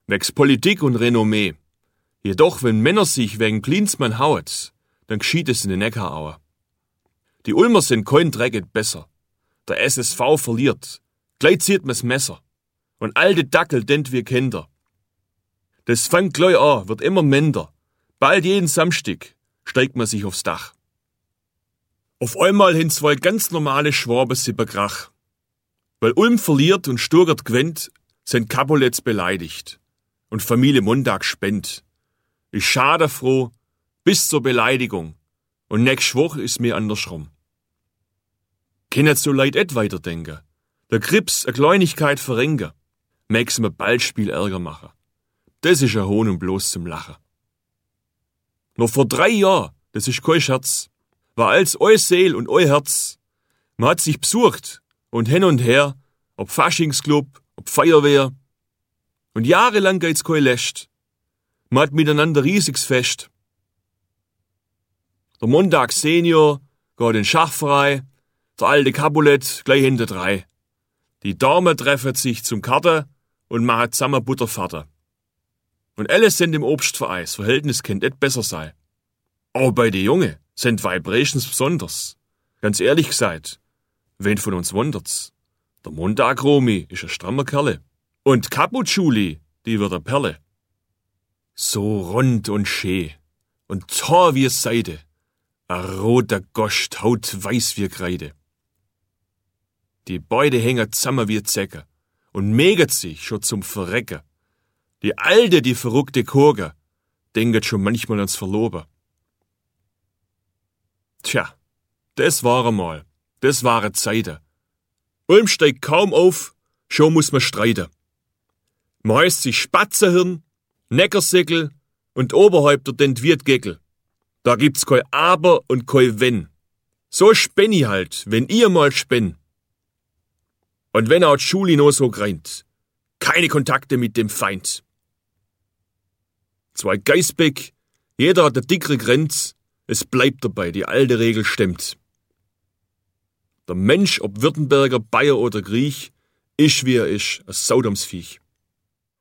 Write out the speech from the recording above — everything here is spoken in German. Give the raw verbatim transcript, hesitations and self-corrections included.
Wegs Politik und Renommee. Jedoch, wenn Männer sich wegen Klinsmann haut, dann geschieht es in den Neckaraue. Die Ulmer sind kein Drecket besser. Der S S V verliert. Gleich zieht man's Messer. Und alte Dackel dent wir Kinder. Das fängt gleich an, wird immer minder. Bald jeden Samstag steigt man sich aufs Dach. Auf einmal hin zwei ganz normale Schwaben Sipperkrach. Weil Ulm verliert und Sturgert gewinnt, sind Kapolets beleidigt. Und Familie Montag spennt. Ich schade froh, bis zur Beleidigung. Und nächste Woche ist mir andersrum. Kann so leid et weiterdenken. Der Krips a Kleinigkeit verrenken. Mäg's mir Ballspiel Ärger machen. Das ist a Hohn und bloß zum Lachen. Noch vor drei Jahren, das ist kein Scherz, war als eu Seel und eu Herz. Man hat sich besucht und hin und her, ob Faschingsclub, ob Feuerwehr. Und jahrelang geht's kein Läscht. Man hat miteinander riesiges Fest. Der Montag Senior geht in Schachverein, der alte Capulet gleich hinter drei. Die Damen treffen sich zum Karten und machen zusammen Butterfahrten. Und alle sind im Obstverein, das Verhältnis könnte nicht besser sein. Aber bei den Jungen sind Vibrations besonders. Ganz ehrlich gesagt, wen von uns wundert's? Der Montag Romi ist ein strammer Kerle. Und Kaput Schuli, die wird eine Perle. So rund und schön und tor wie Seide. A roter Gost, Haut weiß wie Kreide. Die beide hängen zusammen wie Zecke und mäget sich schon zum Verrecken. Die alte, die verrückte Kurge, denkt schon manchmal ans Verloben. Tja, das war einmal, das waren Zeiten. Ulm steigt kaum auf, schon muss man streiten. Man heißt sich Spatzehirn, Neckersäckel und Oberhäupter den Wirtgeckel. Da gibt's kein Aber und kein Wenn. So spenn ich halt, wenn ihr mal spenn. Und wenn auch die Schuli noch so greint, keine Kontakte mit dem Feind. Zwei Geißbeck, jeder hat eine dickere Grenz, es bleibt dabei, die alte Regel stimmt. Der Mensch, ob Württemberger, Bayer oder Griech, ist wie er ist, ein Saudomsviech.